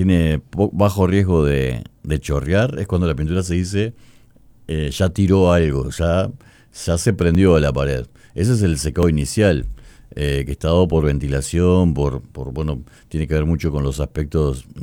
tiene bajo riesgo de chorrear, es cuando la pintura se dice ya tiró algo, ya se prendió a la pared. Ese es el secado inicial, que está dado por ventilación, bueno, tiene que ver mucho con los aspectos